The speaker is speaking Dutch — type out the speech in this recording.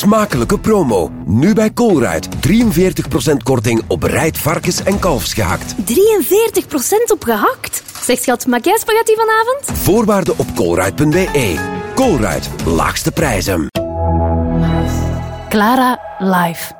smakelijke promo. Nu bij Colruyt. 43% korting op Rijt varkens- en kalfsgehakt. 43% op gehakt? Zeg schat, maak jij spaghetti vanavond? Voorwaarden op colruyt.be. Colruyt. Laagste prijzen. Clara live.